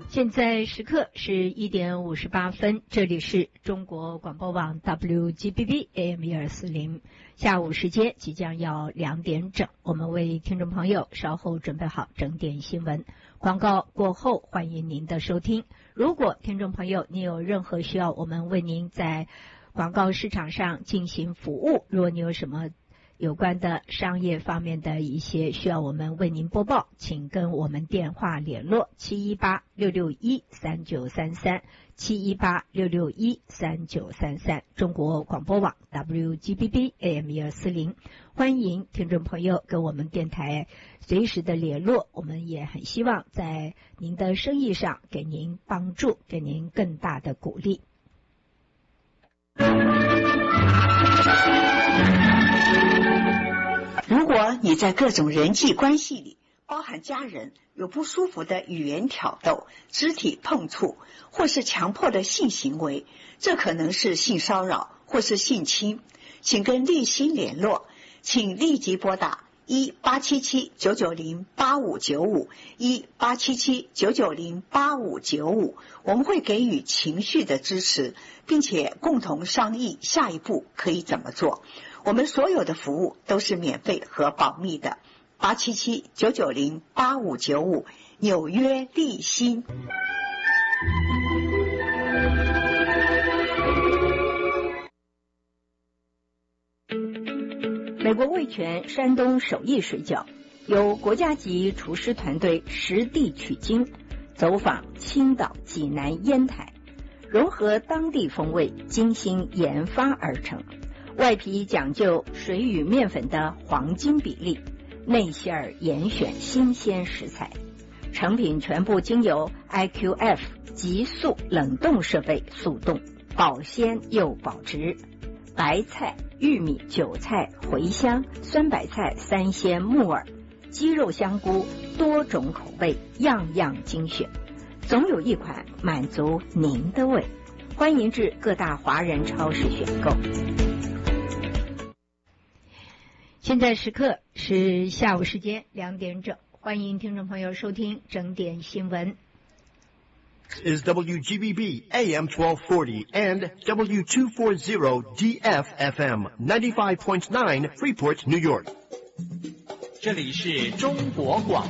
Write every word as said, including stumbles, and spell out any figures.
现在时刻是一点五十八分，这里是中国广播网 W G B B A M 一二四零，下午时间即将要两点整，我们为听众朋友稍后准备好整点新闻。广告过后，欢迎您的收听。如果听众朋友你有任何需要我们为您在广告市场上进行服务，如果你有什么有关的商业方面的一些需要我们为您播报，请跟我们电话联络七一八六六一三九三三 七一八六六一三九三三，中国广播网 W G B B A M 一二四零，欢迎听众朋友跟我们电台随时的联络，我们也很希望在您的生意上给您帮助，给您更大的鼓励。 如果你在各种人际关系里，包含家人，有不舒服的语言挑逗、肢体碰触，或是强迫的性行为，这可能是性骚扰或是性侵，请跟立新联络，请立即拨打一八七七九九零八五九五 一八七七九九零八五九五，我们会给予情绪的支持，并且共同商议下一步可以怎么做。我们所有的服务都是免费和保密的。八七七九九零八五九五，纽约立新。 美国味全山东手艺水饺由国家级厨师团队实地取经，走访青岛、济南、烟台，融合当地风味，精心研发而成。外皮讲究水与面粉的黄金比例，内馅儿严选新鲜食材，成品全部经由 I Q F 急速冷冻设备速冻，保鲜又保值。白菜、玉米、韭菜、茴香、酸白菜、三鲜、木耳、鸡肉、香菇，多种口味，样样精选，总有一款满足您的胃。欢迎至各大华人超市选购。现在时刻是下午时间两点整，欢迎听众朋友收听整点新闻。 Is W G B B A M twelve forty and W two forty D F F M ninety-five point nine Freeport, New York. 这里是中国广